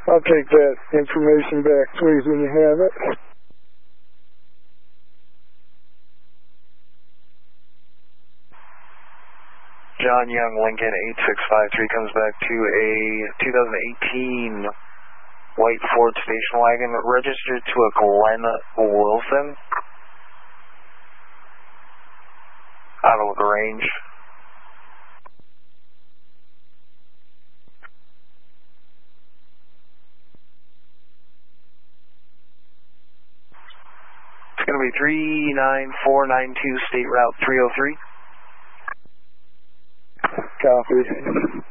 I'll take that information back, please, when you have it. John Young, Lincoln 8653 comes back to a 2018 white Ford station wagon registered to a Glenn Wilson out of LaGrange. It's going to be 39492 State Route 303. Copy.